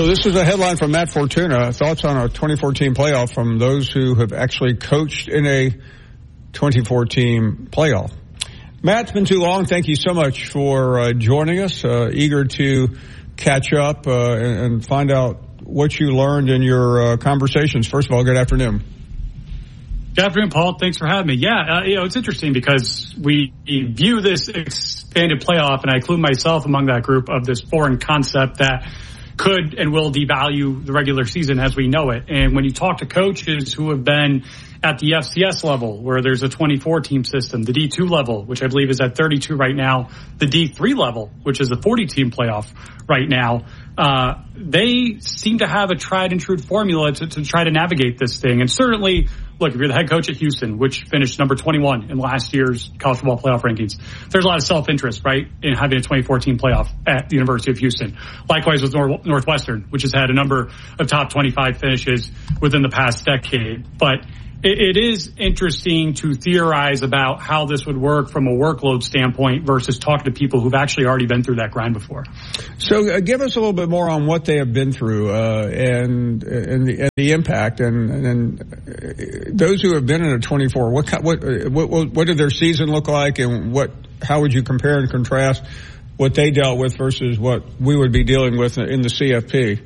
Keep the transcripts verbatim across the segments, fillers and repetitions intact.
So this is a headline from Matt Fortuna. Thoughts on a twenty fourteen playoff from those who have actually coached in a twenty fourteen playoff. Matt, it's been too long. Thank you so much for uh, joining us. Uh, eager to catch up uh, and, and find out what you learned in your uh, conversations. First of all, good afternoon. Good afternoon, Paul. Thanks for having me. Yeah, uh, you know, it's interesting because we view this expanded playoff, and I include myself among that group, of this foreign concept that could and will devalue the regular season as we know it. And when you talk to coaches who have been at the F C S level, where there's a twenty-four team system, the D two level, which I believe is at thirty-two right now, the D three level, which is a forty team playoff right now, uh, they seem to have a tried and true formula to, to try to navigate this thing. And certainly, look, if you're the head coach at Houston, which finished number twenty-one in last year's college football playoff rankings, there's a lot of self-interest, right, in having a twenty fourteen playoff at the University of Houston. Likewise with Nor- Northwestern, which has had a number of top twenty-five finishes within the past decade. But it, it is interesting to theorize about how this would work from a workload standpoint versus talking to people who've actually already been through that grind before. So uh, give us a little bit more on what they have been through uh, and and the, and the impact, and, and uh, those who have been in a twenty-four. What what what what did their season look like, and what how would you compare and contrast what they dealt with versus what we would be dealing with in the C F P?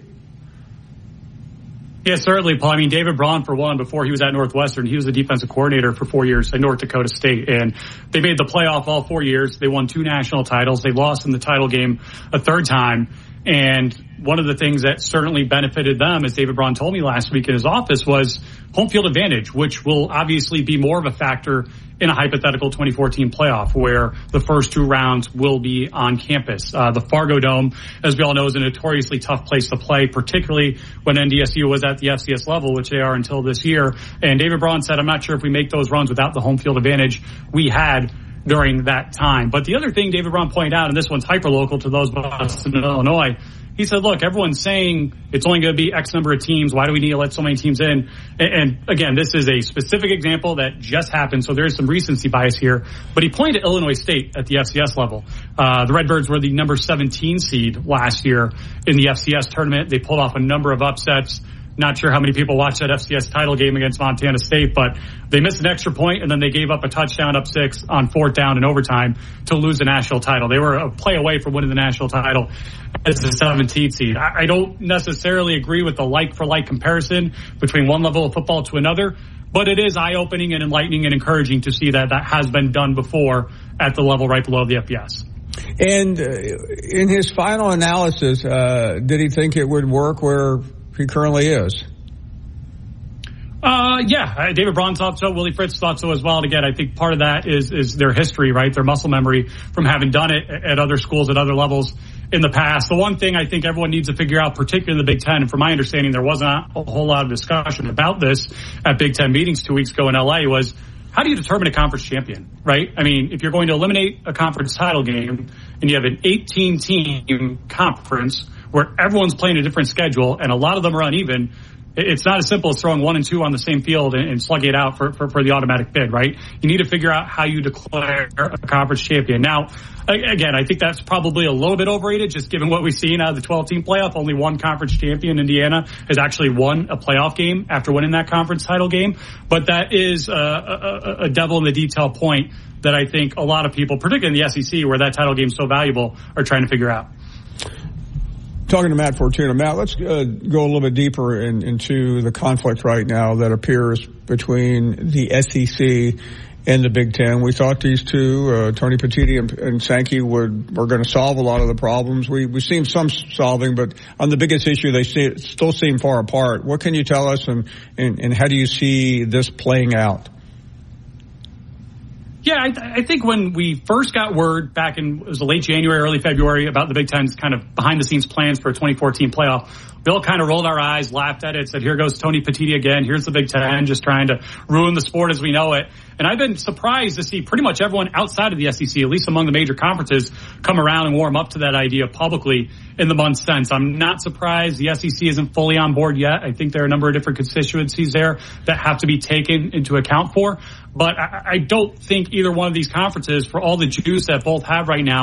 Yeah, certainly, Paul. I mean, David Braun, for one, before he was at Northwestern, he was the defensive coordinator for four years at North Dakota State. And they made the playoff all four years. They won two national titles. They lost in the title game a third time. And one of the things that certainly benefited them, as David Braun told me last week in his office, was home field advantage, which will obviously be more of a factor in a hypothetical twenty fourteen playoff where the first two rounds will be on campus. Uh, the Fargo Dome, as we all know, is a notoriously tough place to play, particularly when N D S U was at the F C S level, which they are until this year. And David Braun said, I'm not sure if we make those runs without the home field advantage we had during that time. But the other thing David Braun pointed out, and this one's hyper-local to those of us in Illinois, he said, look, everyone's saying it's only going to be X number of teams. Why do we need to let so many teams in? And, and again, this is a specific example that just happened, so there is some recency bias here. But he pointed to Illinois State at the F C S level. Uh, the Redbirds were the number seventeen seed last year in the F C S tournament. They pulled off a number of upsets. Not sure how many people watched that F C S title game against Montana State, but they missed an extra point and then they gave up a touchdown up six on fourth down in overtime to lose the national title. They were a play away from winning the national title as the seventeenth seed. I don't necessarily agree with the like-for-like comparison between one level of football to another, but it is eye-opening and enlightening and encouraging to see that that has been done before at the level right below the F B S. And uh, in his final analysis, uh, did he think it would work where he currently is? Uh, yeah, David Braun thought so. Willie Fritz thought so as well. And again, I think part of that is, is their history, right? Their muscle memory from having done it at other schools at other levels in the past. The one thing I think everyone needs to figure out, particularly in the Big Ten, and from my understanding, there wasn't a whole lot of discussion about this at Big Ten meetings two weeks ago in L A, was how do you determine a conference champion, right? I mean, if you're going to eliminate a conference title game and you have an eighteen team conference where everyone's playing a different schedule and a lot of them are uneven, it's not as simple as throwing one and two on the same field and, and slugging it out for, for, for the automatic bid, right? You need to figure out how you declare a conference champion. Now, again, I think that's probably a little bit overrated, just given what we've seen out of the twelve team playoff. Only one conference champion, Indiana, has actually won a playoff game after winning that conference title game. But that is a, a, a devil in the detail point that I think a lot of people, particularly in the S E C, where that title game is so valuable, are trying to figure out. Talking to Matt Fortuna. Matt, let's uh, go a little bit deeper in, into the conflict right now that appears between the S E C and the Big Ten. We thought these two, uh, Tony Petitti and, and Sankey, would were going to solve a lot of the problems. We, we've seen some solving, but on the biggest issue, they see, still seem far apart. What can you tell us, and, and, and how do you see this playing out? Yeah, I, I think when we first got word back in, it was late January, early February, about the Big Ten's kind of behind-the-scenes plans for a twenty fourteen playoff, we all kind of rolled our eyes, laughed at it, said, here goes Tony Petitti again. Here's the Big Ten just trying to ruin the sport as we know it. And I've been surprised to see pretty much everyone outside of the S E C, at least among the major conferences, come around and warm up to that idea publicly in the months since. I'm not surprised the S E C isn't fully on board yet. I think there are a number of different constituencies there that have to be taken into account for. But I, I don't think either one of these conferences, for all the juice that both have right now,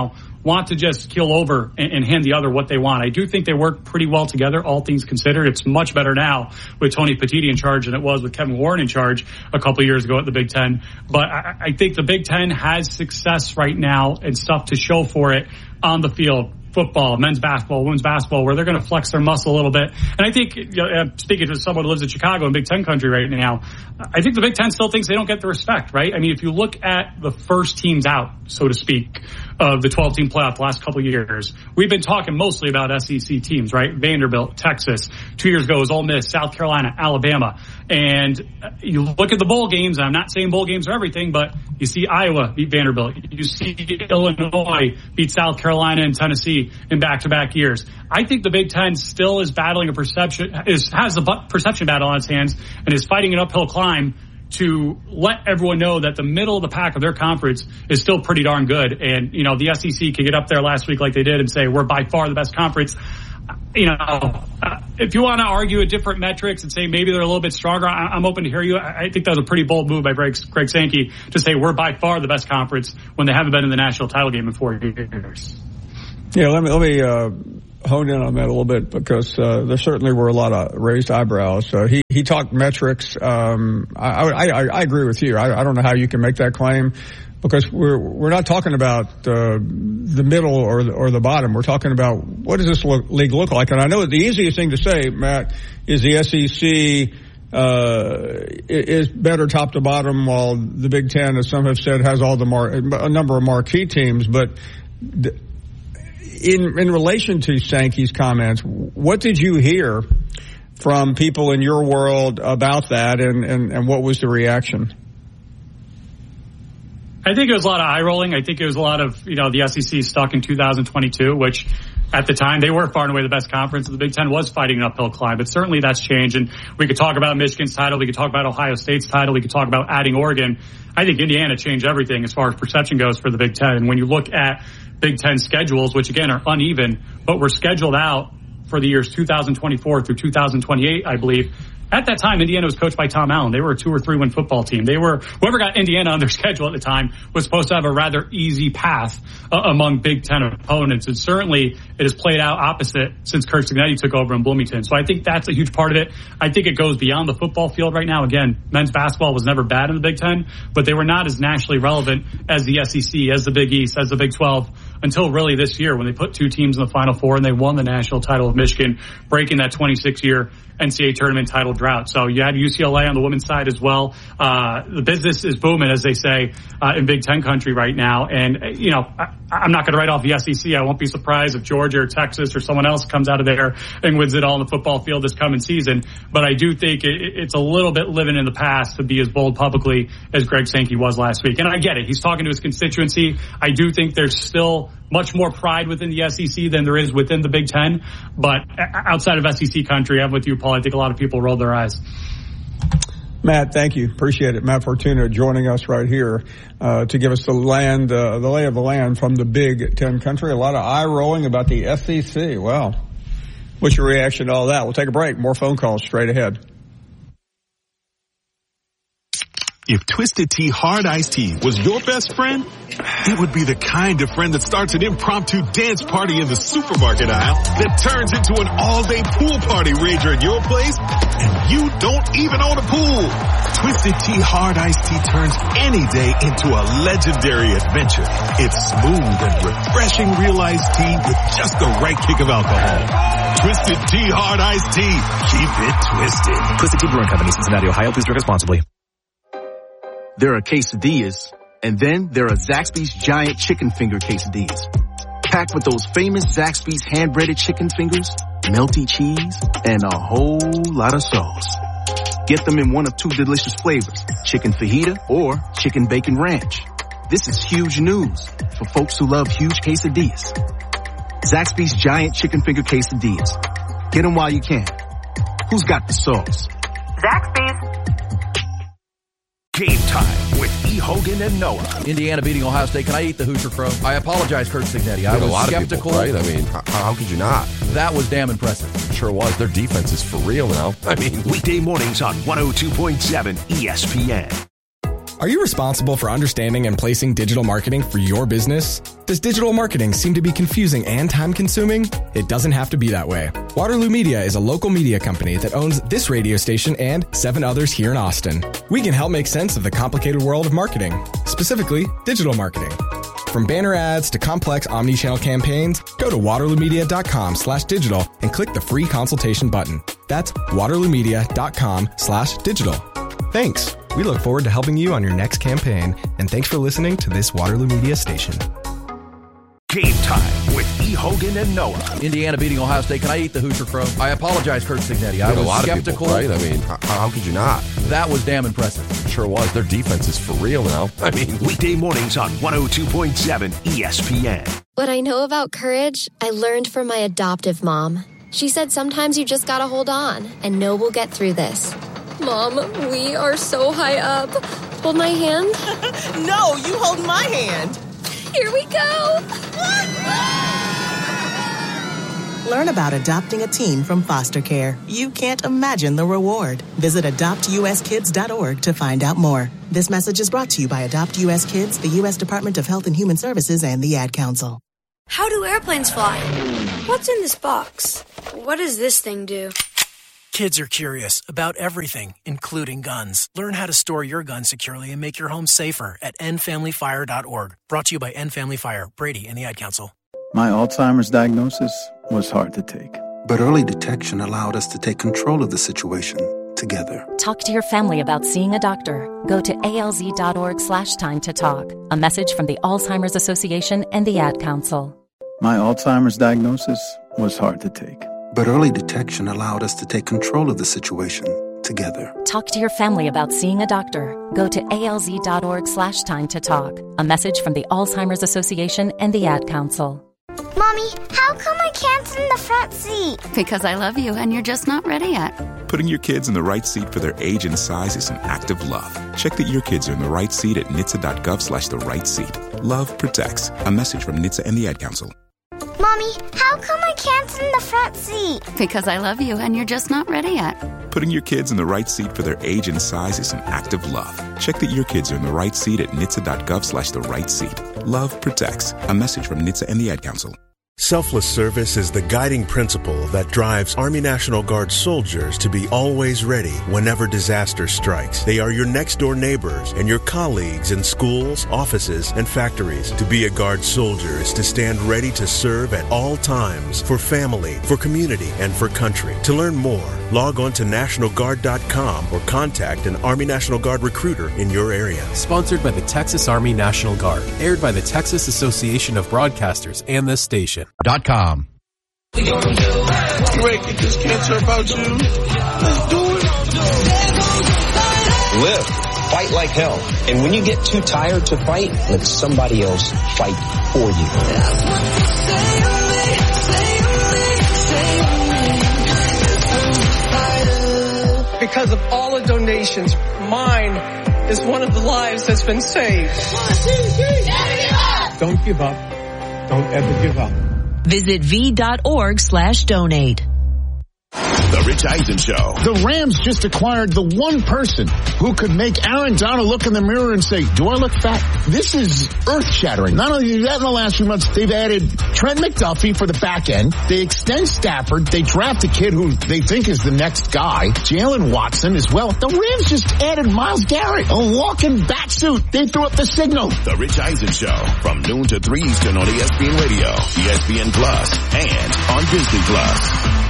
want to just keel over and, and hand the other what they want. I do think they work pretty well together, all things considered. It's much better now with Tony Petitti in charge than it was with Kevin Warren in charge a couple of years ago at the Big Ten. But I, I think the Big Ten has success right now and stuff to show for it on the field. Football, men's basketball, women's basketball, where they're going to flex their muscle a little bit. And I think, you know, speaking to someone who lives in Chicago in Big Ten country right now, I think the Big Ten still thinks they don't get the respect, right? I mean, if you look at the first teams out, so to speak, of the twelve-team playoff the last couple of years, we've been talking mostly about S E C teams, right? Vanderbilt, Texas. Two years ago it was Ole Miss, South Carolina, Alabama. And you look at the bowl games, I'm not saying bowl games are everything, but you see Iowa beat Vanderbilt. You see Illinois beat South Carolina and Tennessee in back-to-back years. I think the Big Ten still is battling a perception, is has a perception battle on its hands and is fighting an uphill climb to let everyone know that the middle of the pack of their conference is still pretty darn good. And, you know, the S E C could get up there last week like they did and say, we're by far the best conference. You know, uh, if you want to argue at different metrics and say maybe they're a little bit stronger, I, I'm open to hear you. I, I think that was a pretty bold move by Greg, Greg Sankey to say we're by far the best conference when they haven't been in the national title game in four years. Yeah, let me, let me, uh, hone in on that a little bit because, uh, there certainly were a lot of raised eyebrows. Uh, he, he talked metrics. Um, I, I, I agree with you. I, I don't know how you can make that claim because we're, we're not talking about, uh, the middle or the, or the bottom. We're talking about what does this look, league look like? And I know the easiest thing to say, Matt, is the S E C, uh, is better top to bottom while the Big Ten, as some have said, has all the mar- a number of marquee teams, but th- In in relation to Sankey's comments, what did you hear from people in your world about that, and, and, and what was the reaction? I think it was a lot of eye rolling. I think it was a lot of, you know, the S E C stuck in two thousand twenty-two, which at the time they were far and away the best conference. The Big Ten was fighting an uphill climb, but certainly that's changed. And we could talk about Michigan's title. We could talk about Ohio State's title. We could talk about adding Oregon. I think Indiana changed everything as far as perception goes for the Big Ten. And when you look at Big Ten schedules, which again are uneven, but were scheduled out for the years two thousand twenty-four through two thousand twenty-eight, I believe. At that time, Indiana was coached by Tom Allen. They were a two or three win football team. They were, whoever got Indiana on their schedule at the time was supposed to have a rather easy path uh, among Big Ten opponents. And certainly it has played out opposite since Curt Cignetti took over in Bloomington. So I think that's a huge part of it. I think it goes beyond the football field right now. Again, men's basketball was never bad in the Big Ten, but they were not as nationally relevant as the S E C, as the Big East, as the Big twelve until really this year when they put two teams in the Final Four and they won the national title of Michigan, breaking that twenty-six year N C double A tournament title drought. So you had U C L A on the women's side as well. Uh, the business is booming, as they say, uh, in Big Ten country right now. And, you know, I, I'm not going to write off the S E C. I won't be surprised if Georgia or Texas or someone else comes out of there and wins it all in the football field this coming season. But I do think it, it's a little bit living in the past to be as bold publicly as Greg Sankey was last week. And I get it. He's talking to his constituency. I do think there's still much more pride within the S E C than there is within the Big Ten. But outside of S E C country, I'm with you, Paul. I think a lot of people rolled their eyes. Matt, thank you. Appreciate it. Matt Fortuna joining us right here uh, to give us the land, uh, the lay of the land from the Big Ten country. A lot of eye rolling about the S E C. Wow. What's your reaction to all that? We'll take a break. More phone calls straight ahead. If Twisted Tea Hard Iced Tea was your best friend, it would be the kind of friend that starts an impromptu dance party in the supermarket aisle that turns into an all-day pool party rager at your place, and you don't even own a pool. Twisted Tea Hard Iced Tea turns any day into a legendary adventure. It's smooth and refreshing real iced tea with just the right kick of alcohol. Twisted Tea Hard Iced Tea. Keep it twisted. Twisted Tea Brewing Company, Cincinnati, Ohio. Please drink responsibly. There are quesadillas, and then there are Zaxby's giant chicken finger quesadillas. Packed with those famous Zaxby's hand-breaded chicken fingers, melty cheese, and a whole lot of sauce. Get them in one of two delicious flavors, chicken fajita or chicken bacon ranch. This is huge news for folks who love huge quesadillas. Zaxby's giant chicken finger quesadillas. Get them while you can. Who's got the sauce? Zaxby's. Game time with E. Hogan and Noah. Indiana beating Ohio State. Can I eat the Hoosier Crow? I apologize, Curt Cignetti. I was a lot skeptical. Of people, right? I mean, how, how could you not? That was damn impressive. It sure was. Their defense is for real now. I mean, weekday mornings on one oh two point seven E S P N. Are you responsible for understanding and placing digital marketing for your business? Does digital marketing seem to be confusing and time-consuming? It doesn't have to be that way. Waterloo Media is a local media company that owns this radio station and seven others here in Austin. We can help make sense of the complicated world of marketing, specifically digital marketing. From banner ads to complex omni-channel campaigns, go to waterloomedia.com slash digital and click the free consultation button. That's waterloomedia.com slash digital. Thanks. We look forward to helping you on your next campaign, and thanks for listening to this Waterloo Media station. Game Time with E. Hogan and Noah. Indiana beating Ohio State. Can I eat the Hoosier Crow? I apologize, Curt Cignetti. I was a lot skeptical. Of people, right? I mean, how, how could you not? That was damn impressive. Sure was. Their defense is for real now. I mean, weekday mornings on one oh two point seven E S P N. What I know about courage, I learned from my adoptive mom. She said sometimes you just gotta hold on and know we'll get through this. Mom, we are so high up. Hold my hand. No, you hold my hand. Here we go. Learn about adopting a teen from foster care. You can't imagine the reward. Visit adopt u s kids dot org to find out more. This message is brought to you by Adopt U S Kids, the U S Department of Health and Human Services, and the Ad Council. How do airplanes fly? What's in this box? What does this thing do? Kids are curious about everything, including guns. Learn how to store your gun securely and make your home safer at end family fire dot org. Brought to you by End Family Fire, Brady, and the Ad Council. My Alzheimer's diagnosis was hard to take. But early detection allowed us to take control of the situation together. Talk to your family about seeing a doctor. Go to alz.org slash time to talk. A message from the Alzheimer's Association and the Ad Council. My Alzheimer's diagnosis was hard to take. But early detection allowed us to take control of the situation together. Talk to your family about seeing a doctor. Go to alz.org slash time to talk. A message from the Alzheimer's Association and the Ad Council. Mommy, how come I can't sit in the front seat? Because I love you and you're just not ready yet. Putting your kids in the right seat for their age and size is an act of love. Check that your kids are in the right seat at N H T S A dot gov slash the right seat. Love protects. A message from N H T S A and the Ad Council. Mommy, how come I can't sit in the front seat? Because I love you and you're just not ready yet. Putting your kids in the right seat for their age and size is an act of love. Check that your kids are in the right seat at N H T S A dot gov slash the right seat. Love protects. A message from N H T S A and the Ad Council. Selfless service is the guiding principle that drives Army National Guard soldiers to be always ready whenever disaster strikes. They are your next-door neighbors and your colleagues in schools, offices, and factories. To be a Guard soldier is to stand ready to serve at all times for family, for community, and for country. To learn more, log on to National Guard dot com or contact an Army National Guard recruiter in your area. Sponsored by the Texas Army National Guard. Aired by the Texas Association of Broadcasters and this station. Dot com. You ready to get this cancer about you? Let's do it. Live. Fight like hell. And when you get too tired to fight, let somebody else fight for you. Because of all the donations, mine is one of the lives that's been saved. One, two, three. Never give up. Don't give up. Don't ever give up. Visit v.org slash donate. The Rich Eisen Show. The Rams just acquired the one person who could make Aaron Donald look in the mirror and say, do I look fat? This is earth-shattering. Not only that, in the last few months, they've added Trent McDuffie for the back end. They extend Stafford. They draft a kid who they think is the next guy, Jalen Watson, as well. The Rams just added Myles Garrett, a walking bat suit. They threw up the signal. The Rich Eisen Show, from noon to three Eastern on E S P N Radio, E S P N Plus, and on Disney Plus.